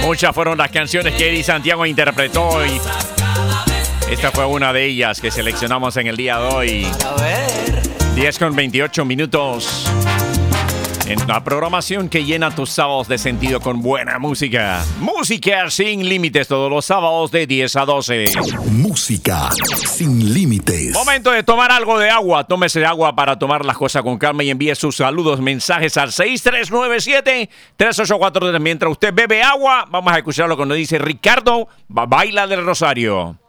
Muchas fueron las canciones que Eddie Santiago interpretó y esta fue una de ellas que seleccionamos en el día de hoy. 10:28 en la programación que llena tus sábados de sentido con buena música. Música sin límites todos los sábados de 10 a 12. Música sin límites. Momento de tomar algo de agua. Tómese agua para tomar las cosas con calma y envíe sus saludos, mensajes al 6397-3843. Mientras usted bebe agua, vamos a escuchar lo que nos dice Ricardo Baila del Rosario.